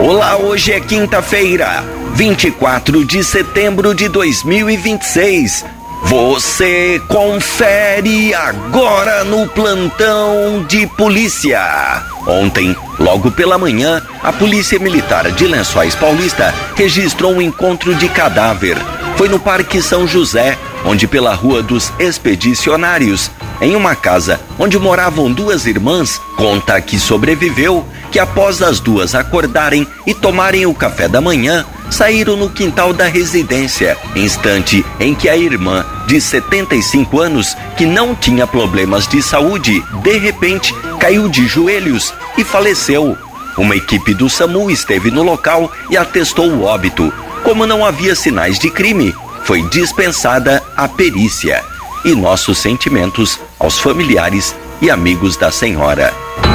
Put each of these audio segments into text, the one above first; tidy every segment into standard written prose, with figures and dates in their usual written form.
Olá, hoje é quinta-feira, 24 de setembro de 2026. Você confere agora no plantão de polícia. Ontem, logo pela manhã, a Polícia Militar de Lençóis Paulista registrou um encontro de cadáver. Foi no Parque São José, onde pela Rua dos Expedicionários, em uma casa onde moravam duas irmãs, conta que sobreviveu, que após as duas acordarem e tomarem o café da manhã, saíram no quintal da residência, instante em que a irmã, de 75 anos, que não tinha problemas de saúde, de repente caiu de joelhos e faleceu. Uma equipe do SAMU esteve no local e atestou o óbito. Como não havia sinais de crime, foi dispensada a perícia. E nossos sentimentos aos familiares e amigos da senhora.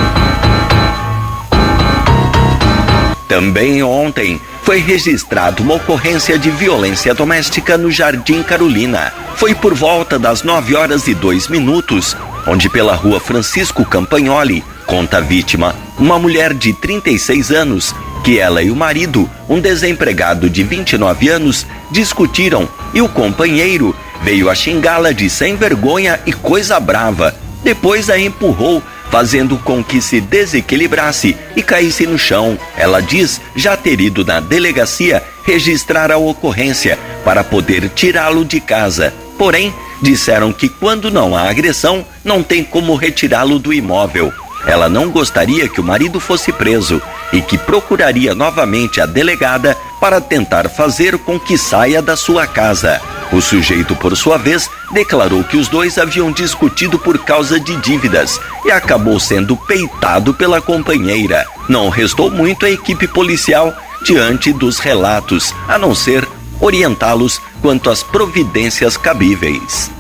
Também ontem foi registrada uma ocorrência de violência doméstica no Jardim Carolina. Foi por volta das 9h02, onde pela Rua Francisco Campagnoli, conta a vítima, uma mulher de 36 anos, que ela e o marido, um desempregado de 29 anos, discutiram e o companheiro veio a xingá-la de sem vergonha e coisa brava. Depois a empurrou, fazendo com que se desequilibrasse e caísse no chão. Ela diz já ter ido na delegacia registrar a ocorrência para poder tirá-lo de casa. Porém, disseram que quando não há agressão, não tem como retirá-lo do imóvel. Ela não gostaria que o marido fosse preso e que procuraria novamente a delegada para tentar fazer com que saia da sua casa. O sujeito, por sua vez, declarou que os dois haviam discutido por causa de dívidas e acabou sendo peitado pela companheira. Não restou muito à equipe policial diante dos relatos, a não ser orientá-los quanto às providências cabíveis.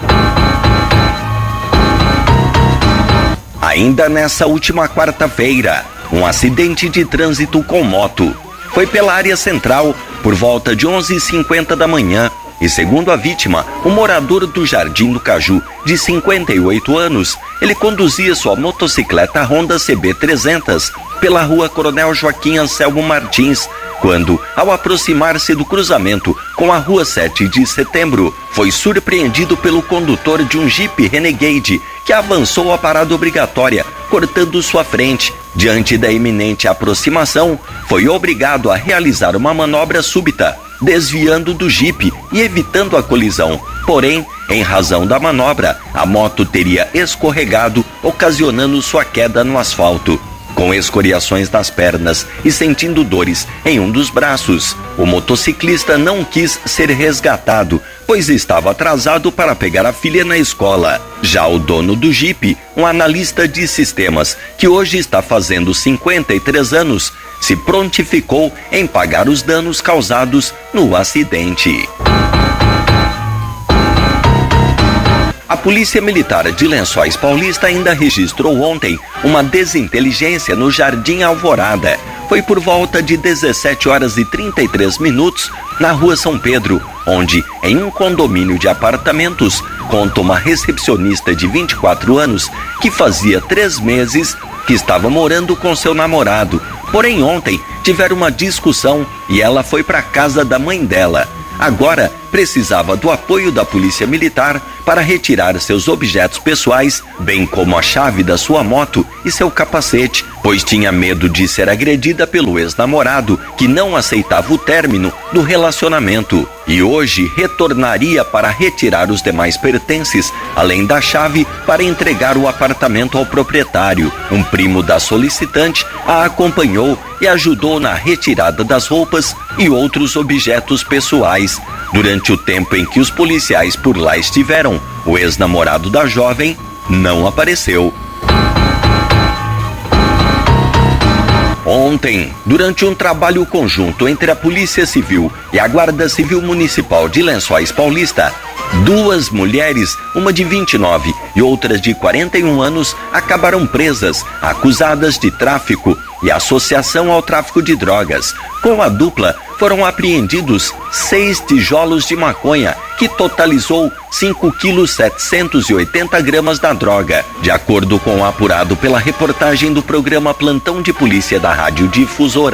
Ainda nessa última quarta-feira, um acidente de trânsito com moto. Foi pela área central por volta de 11h50 da manhã e, segundo a vítima, um morador do Jardim do Caju, de 58 anos, ele conduzia sua motocicleta Honda CB300 pela Rua Coronel Joaquim Anselmo Martins, quando, ao aproximar-se do cruzamento com a Rua 7 de Setembro, foi surpreendido pelo condutor de um Jeep Renegade, que avançou a parada obrigatória, cortando sua frente. Diante da iminente aproximação, foi obrigado a realizar uma manobra súbita, desviando do Jeep e evitando a colisão. Porém, em razão da manobra, a moto teria escorregado, ocasionando sua queda no asfalto. Com escoriações nas pernas e sentindo dores em um dos braços, o motociclista não quis ser resgatado, pois estava atrasado para pegar a filha na escola. Já o dono do Jeep, um analista de sistemas, que hoje está fazendo 53 anos, se prontificou em pagar os danos causados no acidente. A Polícia Militar de Lençóis Paulista ainda registrou ontem uma desinteligência no Jardim Alvorada. Foi por volta de 17h33 na Rua São Pedro, onde, em um condomínio de apartamentos, conta uma recepcionista de 24 anos que fazia 3 meses que estava morando com seu namorado. Porém, ontem tiveram uma discussão e ela foi para a casa da mãe dela. Agora precisava do apoio da Polícia Militar para retirar seus objetos pessoais, bem como a chave da sua moto e seu capacete, pois tinha medo de ser agredida pelo ex-namorado, que não aceitava o término do relacionamento. E hoje retornaria para retirar os demais pertences, além da chave para entregar o apartamento ao proprietário. Um primo da solicitante a acompanhou e ajudou na retirada das roupas e outros objetos pessoais. Durante o tempo em que os policiais por lá estiveram, o ex-namorado da jovem não apareceu. Ontem, durante um trabalho conjunto entre a Polícia Civil e a Guarda Civil Municipal de Lençóis Paulista, 2 mulheres, uma de 29 e outra de 41 anos, acabaram presas, acusadas de tráfico e associação ao tráfico de drogas. Com a dupla, foram apreendidos 6 tijolos de maconha, que totalizou 5,780 kg da droga. De acordo com o apurado pela reportagem do programa Plantão de Polícia da Rádio Difusora,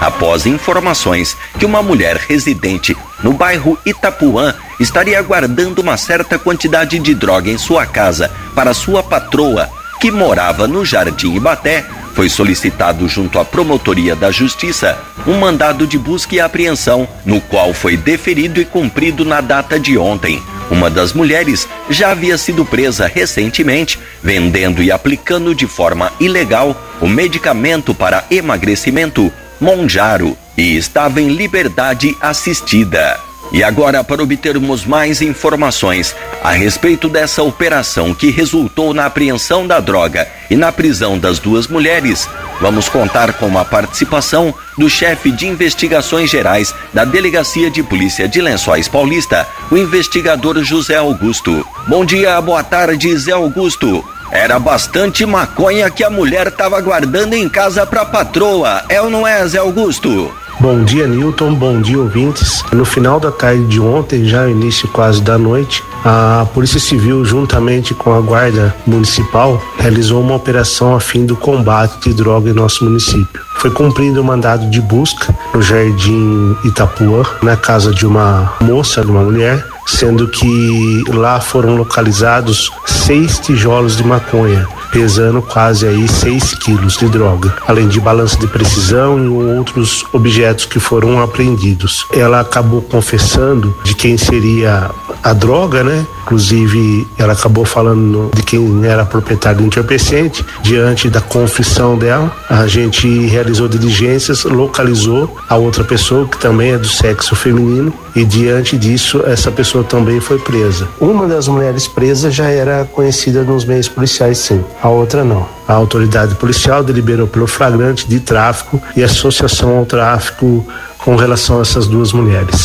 após informações que uma mulher residente no bairro Itapuã estaria guardando uma certa quantidade de droga em sua casa para sua patroa, que morava no Jardim Ibaté. Foi solicitado junto à Promotoria da Justiça um mandado de busca e apreensão, no qual foi deferido e cumprido na data de ontem. Uma das mulheres já havia sido presa recentemente, vendendo e aplicando de forma ilegal o medicamento para emagrecimento Monjaro e estava em liberdade assistida. E agora, para obtermos mais informações a respeito dessa operação que resultou na apreensão da droga e na prisão das duas mulheres, vamos contar com a participação do chefe de investigações gerais da Delegacia de Polícia de Lençóis Paulista, o investigador José Augusto. Bom dia, boa tarde, Zé Augusto. Era bastante maconha que a mulher estava guardando em casa para a patroa, é ou não é, Zé Augusto? Bom dia, Newton, bom dia, ouvintes. No final da tarde de ontem, já no início quase da noite, a Polícia Civil, juntamente com a Guarda Municipal, realizou uma operação a fim do combate de droga em nosso município. Foi cumprido um mandado de busca no Jardim Itapuã, na casa de uma moça, de uma mulher, sendo que lá foram localizados 6 tijolos de maconha, pesando quase aí 6 quilos de droga, além de balança de precisão e outros objetos que foram apreendidos. Ela acabou confessando de quem seria a droga, né? Inclusive, ela acabou falando de quem era proprietário do entorpecente. Diante da confissão dela, a gente realizou diligências, localizou a outra pessoa, que também é do sexo feminino, e diante disso, essa pessoa também foi presa. Uma das mulheres presas já era conhecida nos meios policiais, sim. A outra não. A autoridade policial deliberou pelo flagrante de tráfico e associação ao tráfico com relação a essas duas mulheres.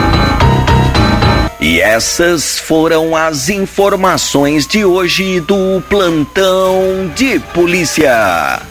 E essas foram as informações de hoje do Plantão de Polícia.